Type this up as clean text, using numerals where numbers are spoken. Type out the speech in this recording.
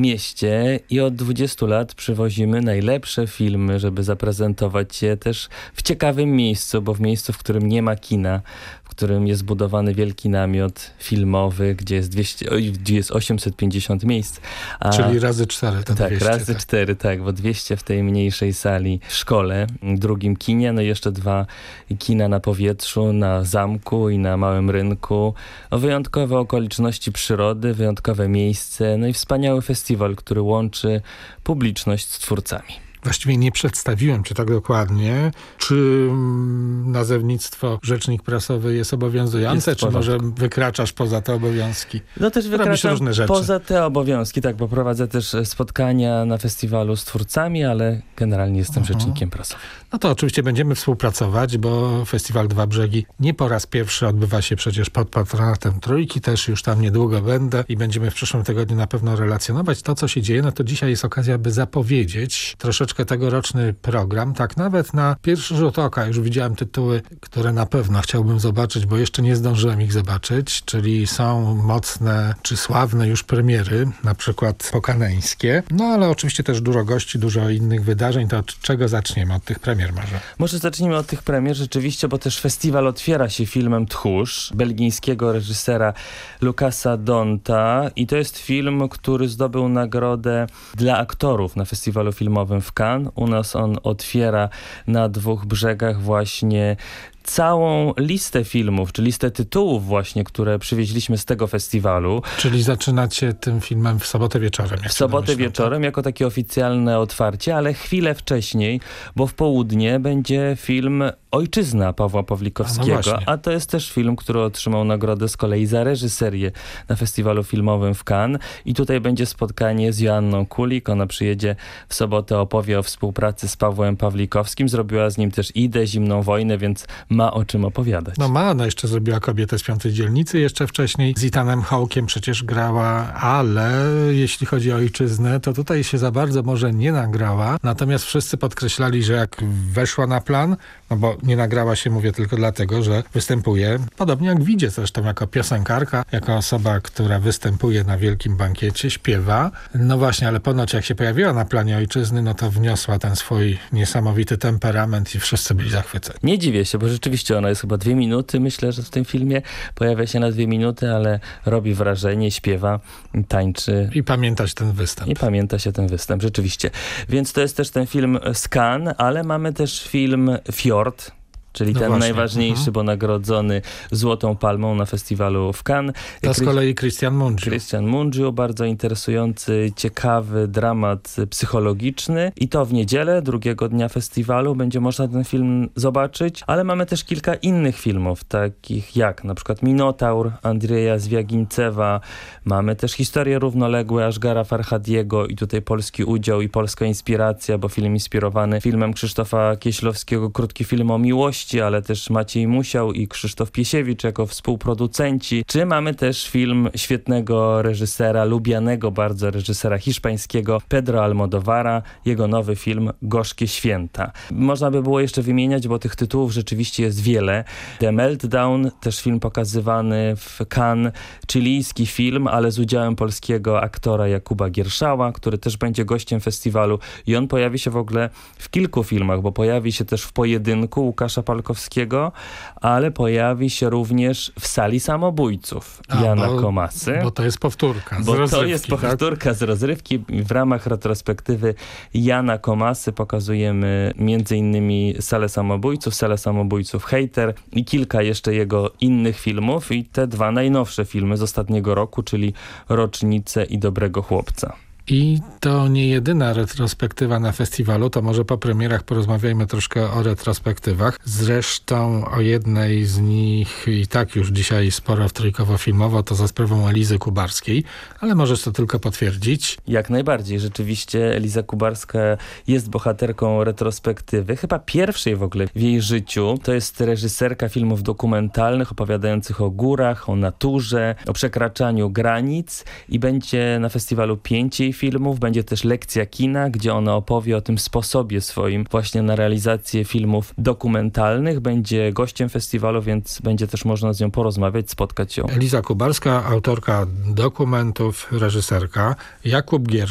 mieście i od 20 lat przywozimy najlepsze filmy, żeby zaprezentować je też w ciekawym miejscu, bo w miejscu, w którym nie ma kina, w którym jest budowany wielki namiot filmowy, gdzie jest 850 miejsc. Czyli razy 4 to 200. Tak, razy 4, tak, bo 200 w tej mniejszej sali w szkole, drugim kinie, no i jeszcze 2 kina na powietrzu, na zamku i na małym rynku. Wyjątkowe okoliczności przyrody, wyjątkowe miejsce, no i wspaniały festiwal, który łączy publiczność z twórcami. Właściwie nie przedstawiłem cię tak dokładnie. Czy nazewnictwo rzecznik prasowy jest obowiązujące, czy może wykraczasz poza te obowiązki? No też wykraczam różne rzeczy. Poza te obowiązki, tak, bo prowadzę też spotkania na festiwalu z twórcami, ale generalnie jestem rzecznikiem prasowym. No to oczywiście będziemy współpracować, bo Festiwal Dwa Brzegi nie po raz pierwszy odbywa się przecież pod patronatem Trójki, też już tam niedługo będę i będziemy w przyszłym tygodniu na pewno relacjonować to, co się dzieje. No to dzisiaj jest okazja, by zapowiedzieć troszeczkę tegoroczny program. Tak nawet na pierwszy rzut oka już widziałem tytuły, które na pewno chciałbym zobaczyć, bo jeszcze nie zdążyłem ich zobaczyć, czyli są mocne czy sławne już premiery, na przykład pokaneńskie. No ale oczywiście też dużo gości, dużo innych wydarzeń. To od czego zaczniemy? Od tych premier może? Może zacznijmy od tych premier rzeczywiście, bo też festiwal otwiera się filmem Tchórz, belgijskiego reżysera Lucasa Donta i to jest film, który zdobył nagrodę dla aktorów na festiwalu filmowym w Cannes. U nas on otwiera na Dwóch Brzegach właśnie całą listę filmów, czy listę tytułów właśnie, które przywieźliśmy z tego festiwalu. Czyli zaczynacie tym filmem w sobotę wieczorem. W sobotę wieczorem, jako takie oficjalne otwarcie, ale chwilę wcześniej, bo w południe będzie film Ojczyzna Pawła Pawlikowskiego, a to jest też film, który otrzymał nagrodę z kolei za reżyserię na festiwalu filmowym w Cannes i tutaj będzie spotkanie z Joanną Kulik. Ona przyjedzie w sobotę, opowie o współpracy z Pawłem Pawlikowskim. Zrobiła z nim też Idę, Zimną wojnę, więc ma o czym opowiadać. No ma, ona jeszcze zrobiła Kobietę z Piątej Dzielnicy, jeszcze wcześniej z Ethanem Hawke'iem przecież grała, ale jeśli chodzi o Ojczyznę, to tutaj się za bardzo może nie nagrała, natomiast wszyscy podkreślali, że jak weszła na plan, no bo nie nagrała się, mówię tylko dlatego, że występuje, podobnie jak Widzie zresztą, jako piosenkarka, jako osoba, która występuje na wielkim bankiecie, śpiewa. No właśnie, ale ponoć jak się pojawiła na planie Ojczyzny, no to wniosła ten swój niesamowity temperament i wszyscy byli zachwyceni. Nie dziwię się, bo rzeczywiście ona jest chyba 2 minuty, myślę, że w tym filmie pojawia się na 2 minuty, ale robi wrażenie, śpiewa, tańczy. I pamiętać ten występ. I pamięta się ten występ, rzeczywiście. Więc to jest też ten film z Cannes, ale mamy też film Fjord, czyli ten najważniejszy, bo nagrodzony Złotą Palmą na festiwalu w Cannes. To z kolei Christian Mungiu. Christian Mungiu, bardzo interesujący, ciekawy dramat psychologiczny. I to w niedzielę, drugiego dnia festiwalu, będzie można ten film zobaczyć. Ale mamy też kilka innych filmów, takich jak na przykład Minotaur Andrzeja Zwiagincewa. Mamy też Historie równoległe Ashgara Farhadiego i tutaj polski udział i polska inspiracja, bo film inspirowany filmem Krzysztofa Kieślowskiego, krótki film o miłości, ale też Maciej Musiał i Krzysztof Piesiewicz jako współproducenci. Czy mamy też film świetnego reżysera, lubianego bardzo reżysera hiszpańskiego Pedro Almodóvara, jego nowy film Gorzkie Święta. Można by było jeszcze wymieniać, bo tych tytułów rzeczywiście jest wiele. The Meltdown, też film pokazywany w Cannes, chilijski film, ale z udziałem polskiego aktora Jakuba Gierszała, który też będzie gościem festiwalu i on pojawi się w ogóle w kilku filmach, bo pojawi się też w Pojedynku Łukasza Palkowskiego, ale pojawi się również w Sali Samobójców Jana Komasy. Bo to jest powtórka z rozrywki. To jest powtórka z rozrywki. W ramach retrospektywy Jana Komasy pokazujemy m.in. Salę Samobójców Hejter i kilka jeszcze jego innych filmów i te 2 najnowsze filmy z ostatniego roku, czyli Rocznicę i Dobrego Chłopca. I to nie jedyna retrospektywa na festiwalu, to może po premierach porozmawiajmy troszkę o retrospektywach. Zresztą o jednej z nich i tak już dzisiaj sporo trójkowo-filmowo, to za sprawą Elizy Kubarskiej, ale możesz to tylko potwierdzić. Jak najbardziej. Rzeczywiście Eliza Kubarska jest bohaterką retrospektywy, chyba pierwszej w ogóle w jej życiu. To jest reżyserka filmów dokumentalnych opowiadających o górach, o naturze, o przekraczaniu granic i będzie na festiwalu 5 jej filmów. Będzie też lekcja kina, gdzie ona opowie o tym sposobie swoim właśnie na realizację filmów dokumentalnych. Będzie gościem festiwalu, więc będzie też można z nią porozmawiać, spotkać ją. Eliza Kubarska, autorka dokumentów, reżyserka. Jakub Giersz